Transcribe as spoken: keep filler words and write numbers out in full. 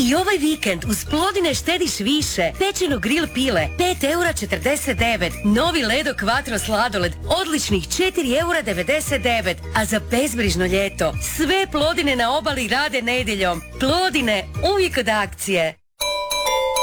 I ovaj vikend uz Plodine štediš više. Pečeno grill pile, pet eura četrdeset devet. Novi Ledo Quattro sladoled, odličnih četiri eura devedeset devet. A za bezbrižno ljeto, sve Plodine na obali rade nedjeljom. Plodine, uvijek od akcije.